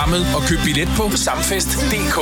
programmet og køb billet på samfest.dk.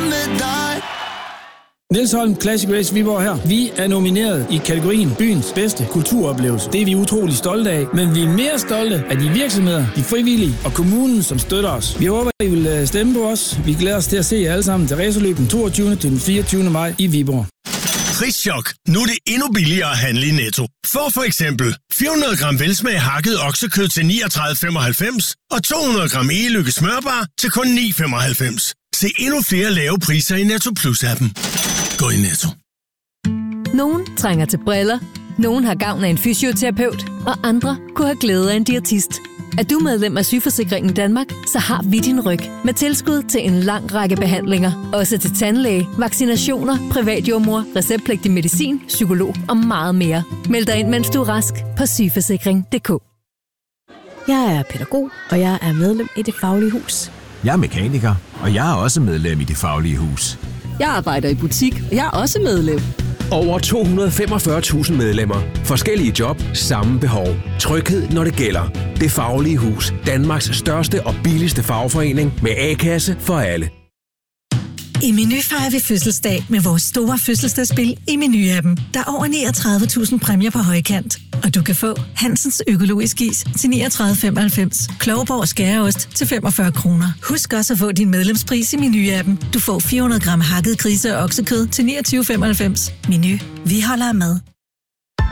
Niels Holm Classic Race Viborg her. Vi er nomineret i kategorien byens bedste kulturoplevelse. Det er vi utrolig stolte af, men vi er mere stolte af de virksomheder, de frivillige og kommunen, som støtter os. Vi håber, I vil stemme på os. Vi glæder os til at se jer alle sammen til racerløb den 22. til den 24. maj i Viborg. Prischok. Nu er det endnu billigere at handle i Netto. Få for eksempel 400 gram velsmag hakket oksekød til 39,95 og 200 gram e-lykke smørbar til kun 9,95. Se endnu flere lave priser i Netto Plus-appen. Gå i Netto. Nogen trænger til briller, nogen har gavn af en fysioterapeut, og andre kunne have glæde af en diætist. Er du medlem af Sygeforsikringen Danmark, så har vi din ryg med tilskud til en lang række behandlinger. Også til tandlæge, vaccinationer, privatjordmor, receptpligtig medicin, psykolog og meget mere. Meld dig ind, mens du er rask på sygeforsikring.dk. Jeg er pædagog, og jeg er medlem i Det Faglige Hus. Jeg er mekaniker, og jeg er også medlem i Det Faglige Hus. Jeg arbejder i butik, og jeg er også medlem. Over 245.000 medlemmer. Forskellige job, samme behov. Tryghed, når det gælder. Det Faglige Hus. Danmarks største og billigste fagforening med A-kasse for alle. I Meny fejrer vi fødselsdag med vores store fødselsdagsspil i Meny-appen. Der er over 39.000 præmier på højkant. Og du kan få Hansens økologisk is til 39,95. Klovborg skæreost til 45 kroner. Husk også at få din medlemspris i Meny-appen. Du får 400 gram hakket grise- og oksekød til 29,95. Meny. Vi holder af mad.